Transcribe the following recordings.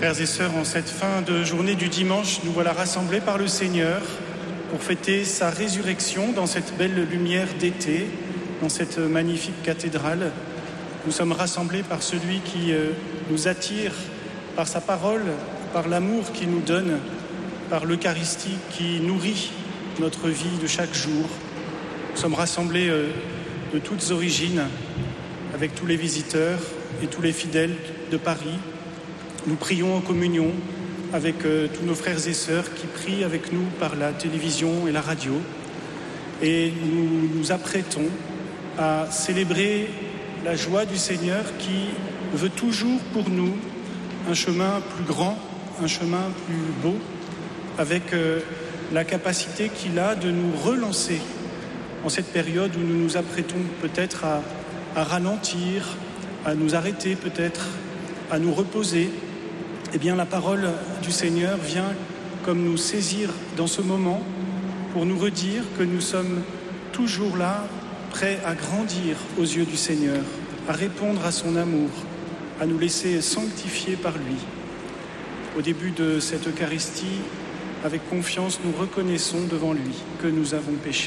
Frères et sœurs, en cette fin de journée du dimanche, nous voilà rassemblés par le Seigneur pour fêter sa résurrection dans cette belle lumière d'été, dans cette magnifique cathédrale. Nous sommes rassemblés par celui qui nous attire, par sa parole, par l'amour qu'il nous donne, par l'Eucharistie qui nourrit notre vie de chaque jour. Nous sommes rassemblés de toutes origines, avec tous les visiteurs et tous les fidèles de Paris. Nous prions en communion avec tous nos frères et sœurs qui prient avec nous par la télévision et la radio. Et nous nous apprêtons à célébrer la joie du Seigneur qui veut toujours pour nous un chemin plus grand, un chemin plus beau, avec la capacité qu'il a de nous relancer en cette période où nous nous apprêtons peut-être à ralentir, à nous arrêter peut-être, à nous reposer. Eh bien, la parole du Seigneur vient comme nous saisir dans ce moment pour nous redire que nous sommes toujours là, prêts à grandir aux yeux du Seigneur, à répondre à son amour, à nous laisser sanctifier par lui. Au début de cette Eucharistie, avec confiance, nous reconnaissons devant lui que nous avons péché.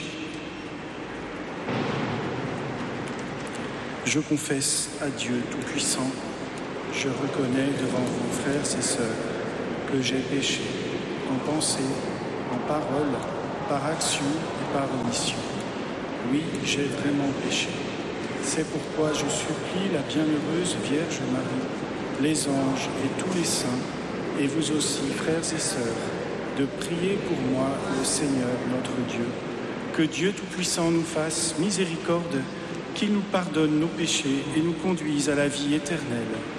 Je confesse à Dieu Tout-Puissant, je reconnais devant vos frères et sœurs que j'ai péché en pensée, en parole, par action et par omission. Oui, j'ai vraiment péché. C'est pourquoi je supplie la bienheureuse Vierge Marie, les anges et tous les saints, et vous aussi, frères et sœurs, de prier pour moi, le Seigneur notre Dieu. Que Dieu Tout-Puissant nous fasse miséricorde, qu'il nous pardonne nos péchés et nous conduise à la vie éternelle.